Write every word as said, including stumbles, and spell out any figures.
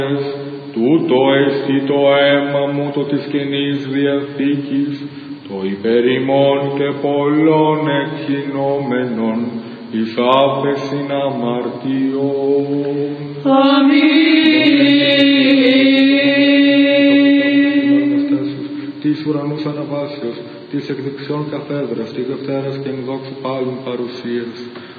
τούτο εστί το αίμα μου το της Καινής Διαθήκης, το υπέρ ημών και πολλών εκχυνόμενων εις άφεσιν αμαρτιών. Αμήν. Της ουρανούς αναβάσεως, της εκ δεξιών καθέδρας, της Δευτέρας και εν δόξου πάλιν παρουσίας,